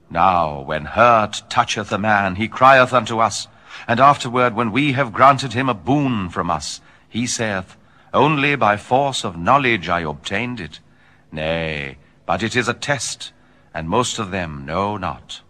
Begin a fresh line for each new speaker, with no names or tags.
Now, when hurt toucheth a man, he crieth unto us, and afterward, when we have granted him a boon from us, he saith, Only by force of knowledge I obtained it. Nay, but it is a test, and most of them know not.